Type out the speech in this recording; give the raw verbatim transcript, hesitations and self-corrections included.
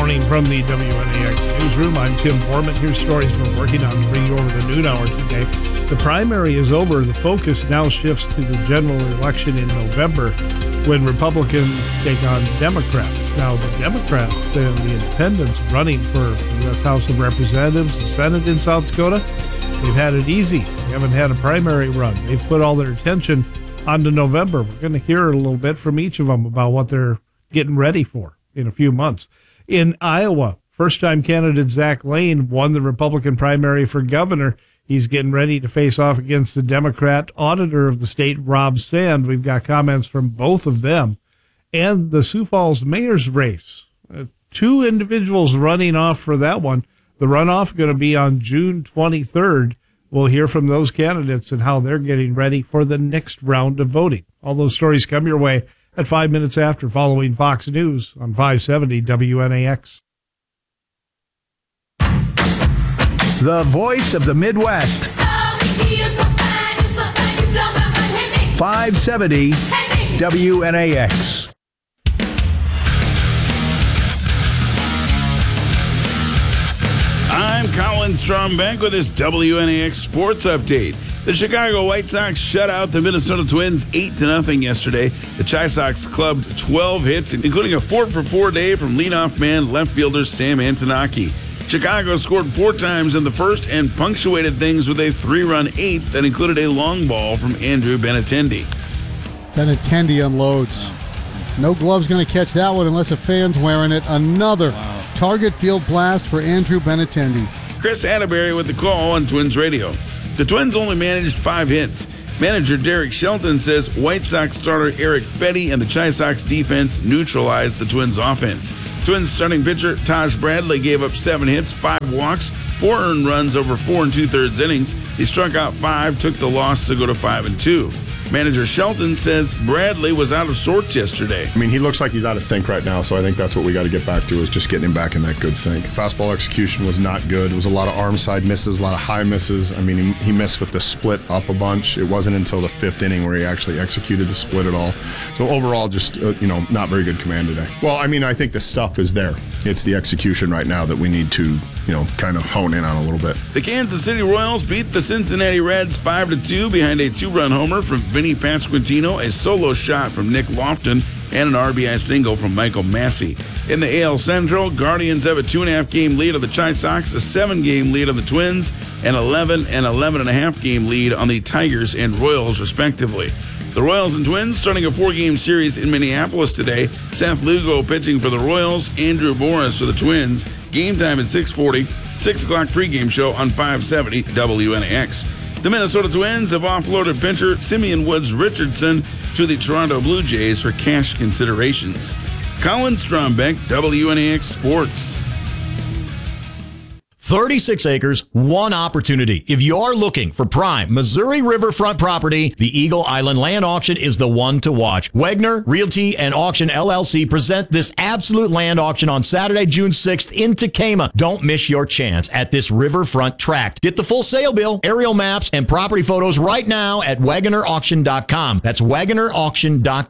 morning from the W N A X newsroom. I'm Tim Borman. Here's stories we're working on to bring you over the noon hour today. The primary is over. The focus now shifts to the general election in November when Republicans take on Democrats. Now, the Democrats and the independents running for the U S House of Representatives, the Senate in South Dakota, they've had it easy. They haven't had a primary run. They've put all their attention onto November. We're going to hear a little bit from each of them about what they're getting ready for in a few months. In Iowa, first-time candidate Zach Lane won the Republican primary for governor. He's getting ready to face off against the Democrat auditor of the state, Rob Sand. We've got comments from both of them. And the Sioux Falls mayor's race. Uh, two individuals running off for that one. The runoff going to be on June twenty-third. We'll hear from those candidates and how they're getting ready for the next round of voting. All those stories come your way at five minutes after, following Fox News on five seventy W N A X. The voice of the Midwest. five seventy W N A X. I'm Colin Strombeck with this W N A X Sports Update. The Chicago White Sox shut out the Minnesota Twins eight to nothing yesterday. The Chi Sox clubbed twelve hits, including a four for four day from leadoff man left fielder Sam Antonaki. Chicago scored four times in the first and punctuated things with a three-run eighth that included a long ball from Andrew Benintendi. Benintendi unloads. No glove's going to catch that one unless a fan's wearing it. Another wow. Target field blast for Andrew Benintendi. Chris Atterbury with the call on Twins Radio. The Twins only managed five hits. Manager Derek Shelton says White Sox starter Eric Fetty and the Chi Sox defense neutralized the Twins offense. Twins starting pitcher Taj Bradley gave up seven hits, five walks, four earned runs over four and two-thirds innings. He struck out five, took the loss to go to five and two. Manager Shelton says Bradley was out of sorts yesterday. I mean, he looks like he's out of sync right now, so I think that's what we got to get back to is just getting him back in that good sync. Fastball execution was not good. It was a lot of arm side misses, a lot of high misses. I mean, he, he missed with the split up a bunch. It wasn't until the fifth inning where he actually executed the split at all. So overall, just, uh, you know, not very good command today. Well, I mean, I think the stuff is there. It's the execution right now that we need to, you know, kind of hone in on a little bit. The Kansas City Royals beat the Cincinnati Reds five to two behind a two-run homer from Vinny Pasquantino, a solo shot from Nick Lofton, and an R B I single from Michael Massey. In the A L Central, Guardians have a two-and-a-half game lead on the Chi Sox, a seven-game lead on the Twins, and eleven and eleven and a half game lead on the Tigers and Royals, respectively. The Royals and Twins starting a four-game series in Minneapolis today. Seth Lugo pitching for the Royals, Andrew Morris for the Twins. Game time at six forty, six o'clock pregame show on five seventy W N A X. The Minnesota Twins have offloaded pitcher Simeon Woods Richardson to the Toronto Blue Jays for cash considerations. Colin Strombeck, W N A X Sports. thirty-six acres, one opportunity. If you're looking for prime Missouri riverfront property, the Eagle Island Land Auction is the one to watch. Wegner Realty and Auction L L C present this absolute land auction on Saturday, June sixth in Tekamah. Don't miss your chance at this riverfront tract. Get the full sale bill, aerial maps, and property photos right now at Wagoner Auction dot com. That's Wagoner Auction dot com.